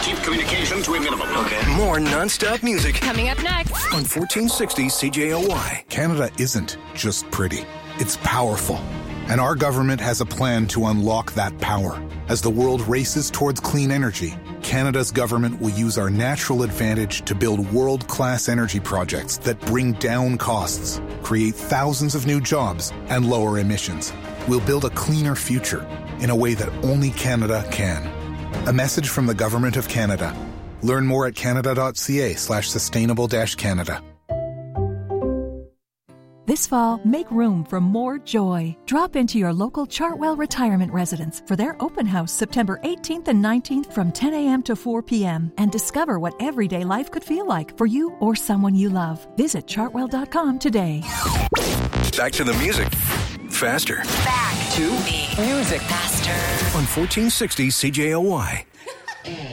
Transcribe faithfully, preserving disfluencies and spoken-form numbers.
Keep communication to a minimum. Okay. More non-stop music. Coming up next on fourteen sixty C J O Y. Canada isn't just pretty. It's powerful. And our government has a plan to unlock that power. As the world races towards clean energy, Canada's government will use our natural advantage to build world-class energy projects that bring down costs, create thousands of new jobs, and lower emissions. We'll build a cleaner future in a way that only Canada can. A message from the Government of Canada. Learn more at canada.ca slash sustainable dash Canada. This fall, make room for more joy. Drop into your local Chartwell Retirement Residence for their open house September eighteenth and nineteenth from ten a.m. to four p.m. and discover what everyday life could feel like for you or someone you love. Visit chartwell dot com today. Back to the music. Faster. Back to the music. Faster. On fourteen sixty C J O Y.